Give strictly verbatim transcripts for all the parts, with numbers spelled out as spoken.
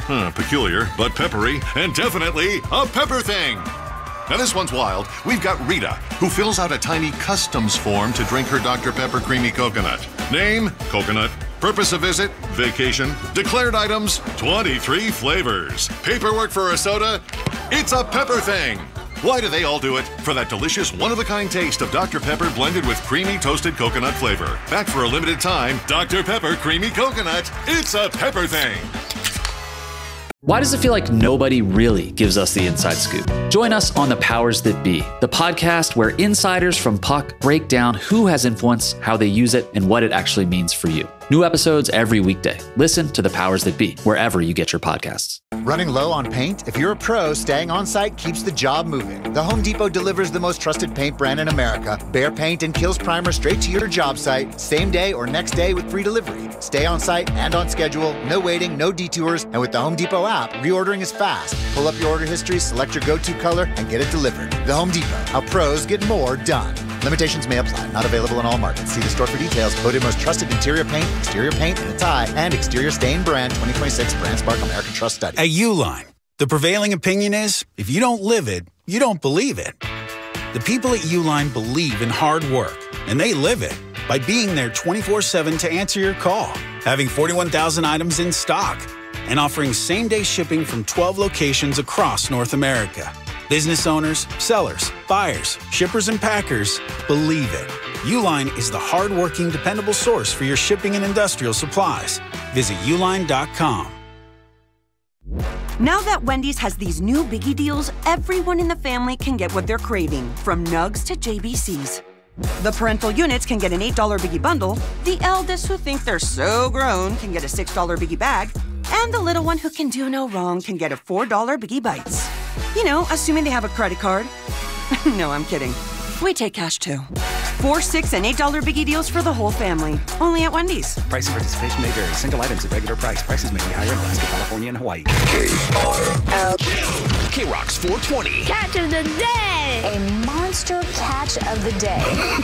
huh, peculiar, but peppery, and definitely a pepper thing. Now this one's wild. We've got Rita, who fills out a tiny customs form to drink her Doctor Pepper Creamy Coconut. Name, coconut. Purpose of visit, vacation. Declared items, twenty-three flavors. Paperwork for a soda, it's a pepper thing. Why do they all do it? For that delicious one-of-a-kind taste of Doctor Pepper blended with creamy toasted coconut flavor. Back for a limited time, Doctor Pepper Creamy Coconut, it's a pepper thing. Why does it feel like nobody really gives us the inside scoop? Join us on The Powers That Be, the podcast where insiders from Puck break down who has influence, how they use it, and what it actually means for you. New episodes every weekday. Listen to The Powers That Be, wherever you get your podcasts. Running low on paint? If you're a pro, staying on site keeps the job moving. The Home Depot delivers the most trusted paint brand in America. Behr Paint and Kills Primer straight to your job site, same day or next day with free delivery. Stay on site and on schedule, no waiting, no detours, and with the Home Depot app, reordering is fast. Pull up your order history, select your go-to color, and get it delivered. The Home Depot, how pros get more done. Limitations may apply. Not available in all markets. See the store for details. Voted most trusted interior paint, exterior paint, and a tie, and exterior stain brand twenty twenty-six Brand Spark American Trust Study. At Uline, the prevailing opinion is, if you don't live it, you don't believe it. The people at Uline believe in hard work, and they live it by being there twenty-four seven to answer your call, having forty-one thousand items in stock, and offering same-day shipping from twelve locations across North America. Business owners, sellers, buyers, shippers, and packers believe it. Uline is the hard-working, dependable source for your shipping and industrial supplies. Visit uline dot com. Now that Wendy's has these new biggie deals, everyone in the family can get what they're craving, from nugs to J B Cs. The parental units can get an eight dollar biggie bundle, the eldest who think they're so grown can get a six dollar biggie bag, and the little one who can do no wrong can get a four dollar biggie bites. You know, assuming they have a credit card. No, I'm kidding. We take cash too. Four, six, and eight dollar biggie deals for the whole family. Only at Wendy's. Price and participation may vary. Single items at regular price. Prices may be higher in Alaska, California, and Hawaii. K R L. K-Rock's four twenty. Catch of the day. A monster catch of the day.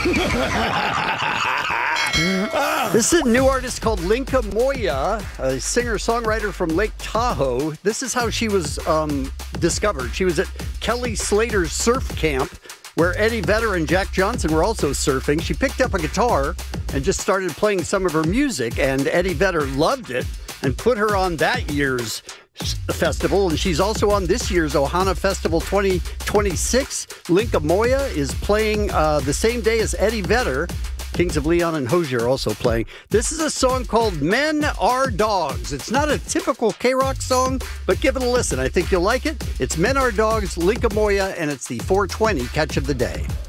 This is a new artist called Linka Moya, a singer-songwriter from Lake Tahoe. This is how she was um, discovered. She was at Kelly Slater's surf camp, where Eddie Vedder and Jack Johnson were also surfing. She picked up a guitar and just started playing some of her music, and Eddie Vedder loved it and put her on that year's festival, and she's also on this year's Ohana Festival twenty twenty-six. Linka Moya is playing uh, the same day as Eddie Vedder. Kings of Leon and Hozier are also playing. This is a song called Men Are Dogs. It's not a typical K-Rock song, but give it a listen. I think you'll like it. It's Men Are Dogs, Linka Moya, and it's the four twenty Catch of the Day.